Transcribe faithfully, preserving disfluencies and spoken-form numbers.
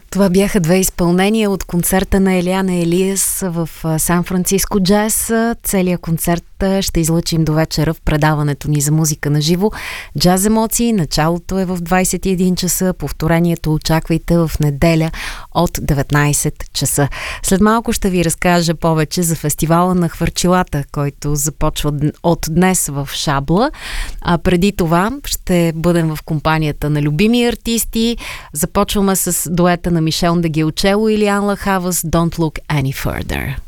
Това бяха две изпълнения от концерта на Елиана Елиас в Сан Франциско Джаз. Целият концерт ще излъчим до вечера в предаването ни за музика на живо. Джаз емоции. Началото е в двайсет и един часа. Повторението очаквайте в неделя от деветнайсет часа. След малко ще ви разкажа повече за фестивала на хвърчилата, който започва от днес в Шабла. А преди това ще бъдем в компанията на любими артисти. Започваме с дуета на Мишел Дегиочело и Илиан Лахавас, Don't Look Any Further.